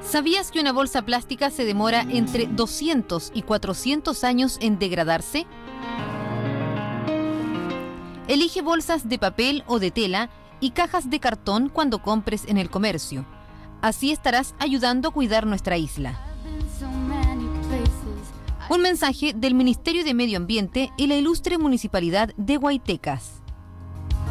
¿Sabías que una bolsa plástica se demora entre 200 y 400 años en degradarse? Elige bolsas de papel o de tela y cajas de cartón cuando compres en el comercio. Así estarás ayudando a cuidar nuestra isla. Un mensaje del Ministerio de Medio Ambiente y la Ilustre Municipalidad de Guaytecas.